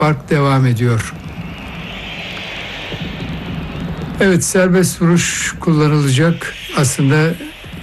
fark devam ediyor. Evet, serbest vuruş kullanılacak. Aslında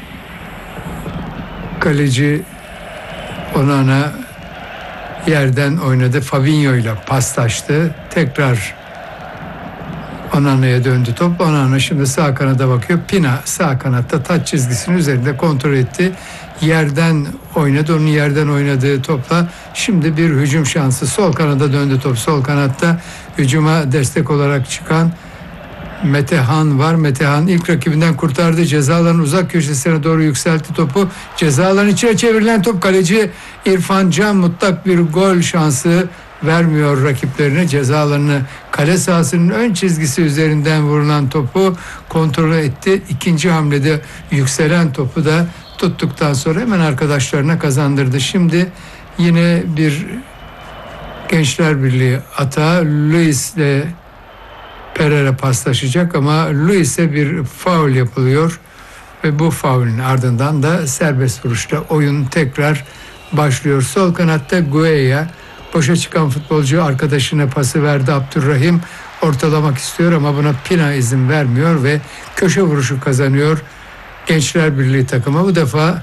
kaleci Onana yerden oynadı. Fabinho ile paslaştı. Tekrar Onana'ya döndü top. Onana şimdi sağ kanada bakıyor. Pina sağ kanatta taç çizgisinin üzerinde kontrol etti. Yerden oynadı. Onun yerden oynadığı topla şimdi bir hücum şansı. Sol kanada döndü top. Sol kanatta hücuma destek olarak çıkan Metehan var. Metehan ilk rakibinden kurtardı. Ceza alanının uzak köşesine doğru yükseltti topu. Ceza alanının içine çevrilen top, kaleci İrfan Can mutlak bir gol şansı vermiyor rakiplerine. Ceza alanını, kale sahasının ön çizgisi üzerinden vurulan topu kontrol etti. İkinci hamlede yükselen topu da tuttuktan sonra hemen arkadaşlarına kazandırdı. Şimdi yine bir Gençler Birliği atağı. Luis ile Pereira paslaşacak ama Luis'e bir faul yapılıyor ve bu faulün ardından da serbest vuruşta oyun tekrar başlıyor. Sol kanatta Gueye, boşa çıkan futbolcu arkadaşına pası verdi. Abdurrahim ortalamak istiyor ama buna Pina izin vermiyor ve köşe vuruşu kazanıyor Gençler Birliği takımı. Bu defa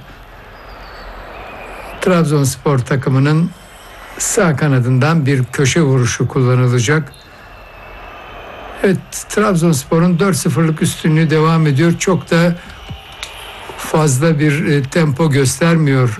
Trabzonspor takımının sağ kanadından bir köşe vuruşu kullanılacak. Evet, Trabzonspor'un 4-0'lık üstünlüğü devam ediyor. Çok da fazla bir tempo göstermiyor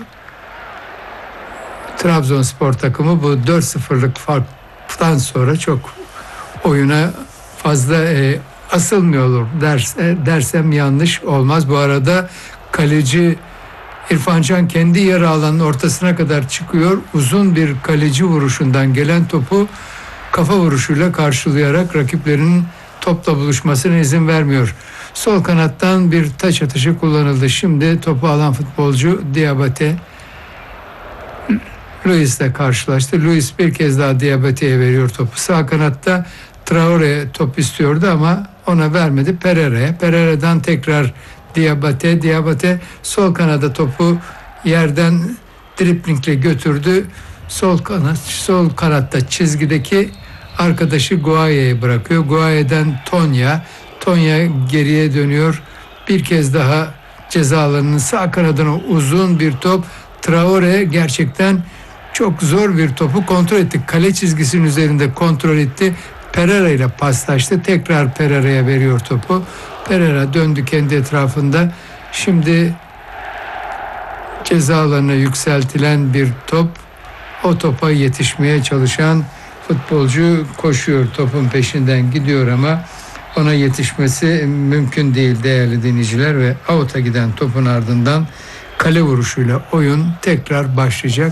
Trabzonspor takımı. Bu 4-0'lık farktan sonra çok oyuna fazla asılmıyor dersem yanlış olmaz. Bu arada kaleci İrfan Can kendi yarı alanının ortasına kadar çıkıyor. Uzun bir kaleci vuruşundan gelen topu kafa vuruşuyla karşılayarak rakiplerinin topla buluşmasına izin vermiyor. Sol kanattan bir taç atışı kullanıldı. Şimdi topu alan futbolcu Diabate Luis'le karşılaştı. Luis bir kez daha Diabate'ye veriyor topu. Sağ kanatta Traore top istiyordu ama ona vermedi, Pereira'ya. Pereira'dan tekrar Diabate sol kanada topu yerden driplingle götürdü. Sol kanatta çizgideki arkadaşı Guaye'ye bırakıyor. Guaye'den Tonya geriye dönüyor. Bir kez daha ceza alanının sağ kanadına uzun bir top. Traore gerçekten çok zor bir topu kontrol etti. Kale çizgisinin üzerinde kontrol etti. Pereira ile paslaştı. Tekrar Pereira'ya veriyor topu. Pereira döndü kendi etrafında. Şimdi ceza alanına yükseltilen bir top. O topa yetişmeye çalışan futbolcu koşuyor, topun peşinden gidiyor ama ona yetişmesi mümkün değil değerli dinleyiciler ve out'a giden topun ardından kale vuruşuyla oyun tekrar başlayacak.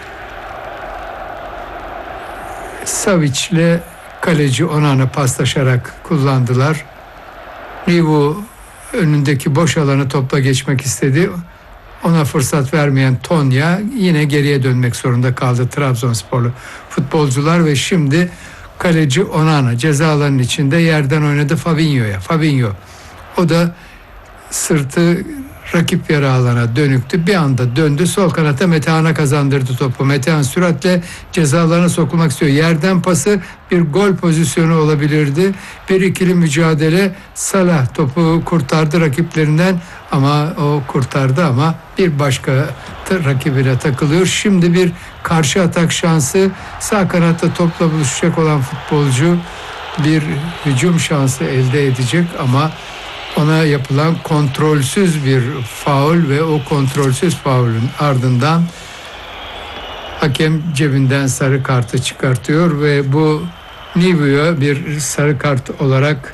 Savic ile kaleci Onana paslaşarak kullandılar. Nivu önündeki boş alanı topla geçmek istedi. Ona fırsat vermeyen Tonya yine geriye dönmek zorunda kaldı Trabzonsporlu futbolcular ve şimdi kaleci Onana ceza alanının içinde yerden oynadı Fabinho'ya. Fabinho o da sırtı rakip yarı alana dönüktü. Bir anda döndü. Sol kanata Metehan'a kazandırdı topu. Metehan süratle ceza alanına sokulmak istiyor. Yerden pası bir gol pozisyonu olabilirdi. Bir ikili mücadele. Salah topu kurtardı rakiplerinden ama o kurtardı ama bir başka rakibine takılıyor. Şimdi bir karşı atak şansı. Sağ kanatta topla buluşacak olan futbolcu bir hücum şansı elde edecek ama ona yapılan kontrolsüz bir faul ve o kontrolsüz faulün ardından hakem cebinden sarı kartı çıkartıyor ve bu Nivu'ya bir sarı kart olarak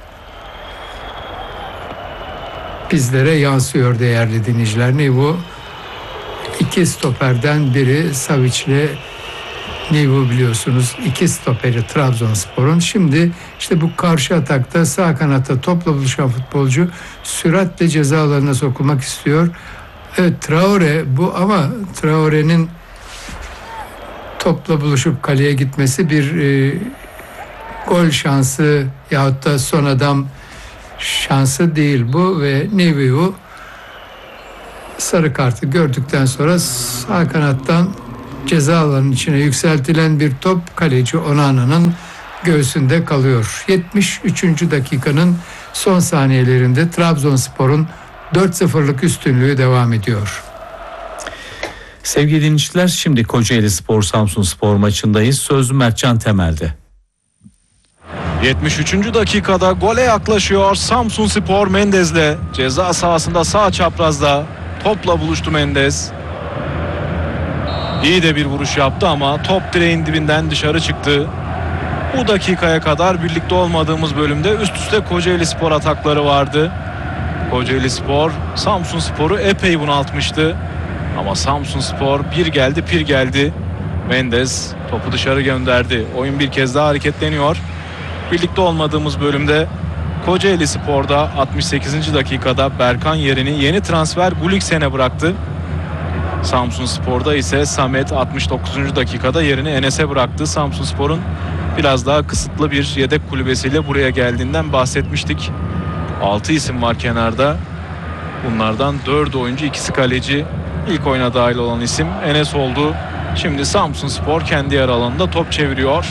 bizlere yansıyor değerli dinleyiciler. Nivu iki stoperden biri, Savic ile Nivu biliyorsunuz iki stoperi Trabzonspor'un. Şimdi işte bu karşı atakta sağ kanatta topla buluşan futbolcu süratle ceza alanına sokulmak istiyor. Evet, Traore bu ama Traore'nin topla buluşup kaleye gitmesi bir gol şansı yahut da son adam şansı değil bu ve Nivu sarı kartı gördükten sonra sağ kanattan Ceza alanının içine yükseltilen bir top kaleci Onana'nın göğsünde kalıyor. 73. dakikanın son saniyelerinde Trabzonspor'un 4-0'lık üstünlüğü devam ediyor. Sevgili dinleyiciler, şimdi Kocaeli Spor Samsunspor maçındayız. Söz Mertcan Temel'de. 73. dakikada gole yaklaşıyor Samsunspor. Mendez'le ceza sahasında sağ çaprazda topla buluştu Mendez. İyi de bir vuruş yaptı ama top direğin dibinden dışarı çıktı. Bu dakikaya kadar birlikte olmadığımız bölümde üst üste Kocaeli Spor atakları vardı. Kocaeli Spor Samsunspor'u epey bunaltmıştı. Ama Samsunspor bir geldi pir geldi. Mendez topu dışarı gönderdi. Oyun bir kez daha hareketleniyor. Birlikte olmadığımız bölümde Kocaeli Spor'da 68. dakikada Berkan yerini yeni transfer Guliksen'e bıraktı. Samsunspor'da ise Samet 69. dakikada yerini Enes'e bıraktı. Samsunspor'un biraz daha kısıtlı bir yedek kulübesiyle buraya geldiğinden bahsetmiştik. 6 isim var kenarda. Bunlardan 4 oyuncu, ikisi kaleci. İlk oyuna dahil olan isim Enes oldu. Şimdi Samsunspor kendi yarı alanında top çeviriyor.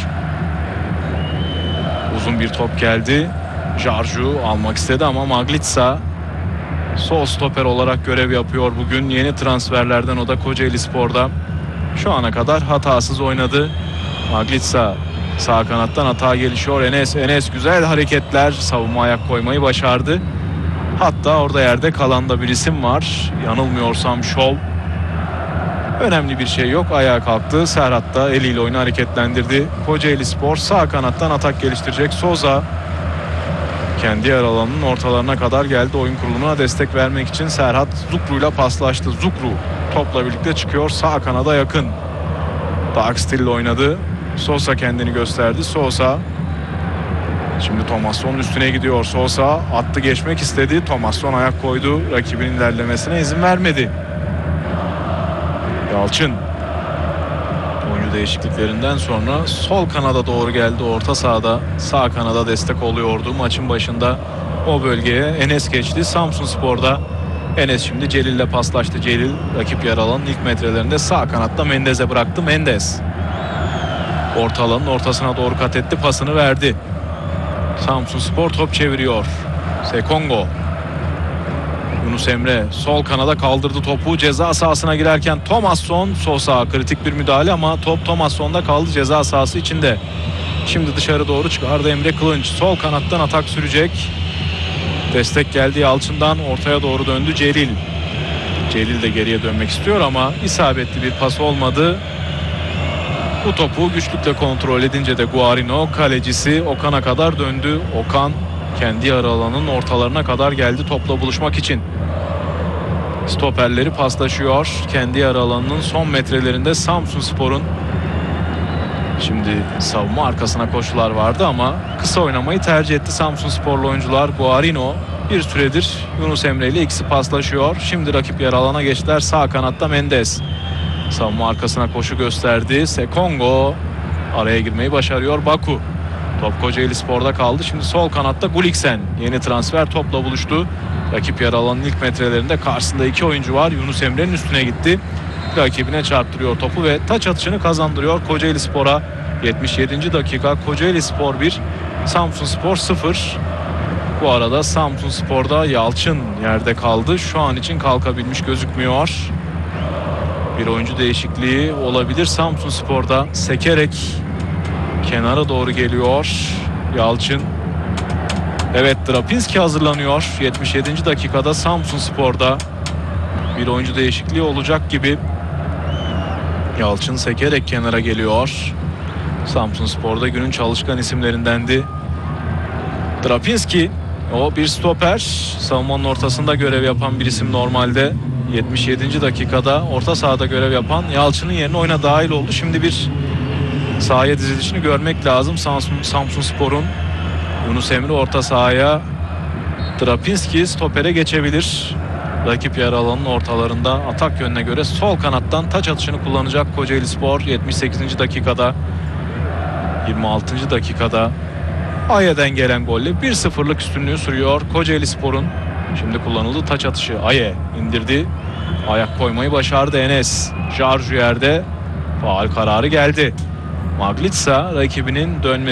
Uzun bir top geldi. Jarju almak istedi ama Maglitsa sol stoper olarak görev yapıyor bugün. Yeni transferlerden o da Kocaeli Spor'da. Şu ana kadar hatasız oynadı. Maglitsa sağ kanattan hata gelişiyor. Enes güzel hareketler, savunma ayak koymayı başardı. Hatta orada yerde kalan da bir isim var. Yanılmıyorsam Şov. Önemli bir şey yok. Ayağa kalktı. Serhat da eliyle oyunu hareketlendirdi. Kocaeli Spor sağ kanattan atak geliştirecek. Souza kendi yer alanının ortalarına kadar geldi. Oyun kurulumuna destek vermek için Serhat Zukru'yla paslaştı. Zukru topla birlikte çıkıyor. Sağ kanada yakın. Dark Steel oynadı. Sosa kendini gösterdi. Sosa şimdi Thomasson üstüne gidiyor. Sosa attı, geçmek istedi. Thomasson ayak koydu. Rakibin ilerlemesine izin vermedi. Yalçın oyuncu değişikliklerinden sonra sol kanada doğru geldi. Orta sahada sağ kanada destek oluyordu. Maçın başında o bölgeye Enes geçti. Samsunspor'da Enes şimdi Celil'le paslaştı. Celil rakip yer alanın ilk metrelerinde sağ kanatta Mendez'e bıraktı. Mendez orta alanın ortasına doğru kat etti. Pasını verdi. Samsunspor top çeviriyor. Sekongo. Yunus Emre sol kanada kaldırdı topu. Ceza sahasına girerken Thomasson, Sosa kritik bir müdahale ama top Thomasson'da kaldı ceza sahası içinde. Şimdi dışarı doğru çıkardı Emre Kılınç. Sol kanattan atak sürecek. Destek geldi Yalçın'dan, ortaya doğru döndü Celil. Celil de geriye dönmek istiyor ama isabetli bir pas olmadı. Bu topu güçlükle kontrol edince de Guarino kalecisi Okan'a kadar döndü. Okan kendi yarı alanının ortalarına kadar geldi topla buluşmak için. Stoperleri paslaşıyor. Kendi yarı alanının son metrelerinde Samsunspor'un. Şimdi savunma arkasına koşular vardı ama kısa oynamayı tercih etti Samsunsporlu oyuncular. Guarino bir süredir Yunus Emre ile ikisi paslaşıyor. Şimdi rakip yarı alana geçtiler. Sağ kanatta Mendez. Savunma arkasına koşu gösterdi. Sekongo araya girmeyi başarıyor. Baku. Top Kocaeli Spor'da kaldı. Şimdi sol kanatta Guliksen. Yeni transfer topla buluştu. Rakip yarı alanın ilk metrelerinde karşısında iki oyuncu var. Yunus Emre'nin üstüne gitti. Rakibine çarptırıyor topu ve taç atışını kazandırıyor Kocaeli Spor'a. 77. dakika Kocaeli Spor 1, Samsunspor 0. Bu arada Samsunspor'da Yalçın yerde kaldı. Şu an için kalkabilmiş gözükmüyor. Bir oyuncu değişikliği olabilir Samsunspor'da. Sekerek kenara doğru geliyor Yalçın. Evet, Drapinski hazırlanıyor. 77. dakikada Samsunspor'da bir oyuncu değişikliği olacak gibi. Yalçın sekerek kenara geliyor. Samsunspor'da günün çalışkan isimlerindendi. Drapinski o bir stoper. Savunmanın ortasında görev yapan bir isim normalde. 77. dakikada orta sahada görev yapan Yalçın'ın yerine oyuna dahil oldu. Şimdi bir sahaya dizilişini görmek lazım Samsunspor'un. Yunus Emre orta sahaya, Drapinski stopere geçebilir. Rakip yarı alanının ortalarında atak yönüne göre sol kanattan taç atışını kullanacak Kocaeli Spor. 78. dakikada, 26. dakikada Aye'den gelen golle 1-0'lık üstünlüğü sürüyor Kocaeli Spor'un. Şimdi kullanıldı taç atışı. Aye indirdi. Ayak koymayı başardı Enes. Jarju yerde. Faul kararı geldi. Maglitsa rakibinin dönmesi